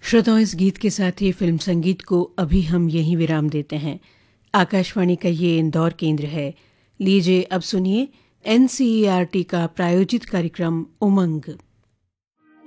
श्रोताओं, इस गीत के साथ ही फिल्म संगीत को अभी हम यहीं विराम देते हैं। आकाशवाणी का ये इंदौर केंद्र है। लीजिए अब सुनिए NCERT का प्रायोजित कार्यक्रम उमंग।